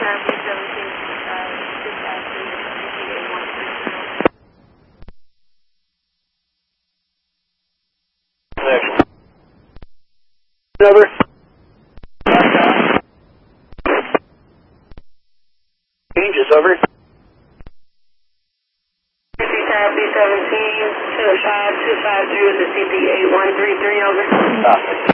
Over. Changes over. B-17, 25253 with the CP8133 over.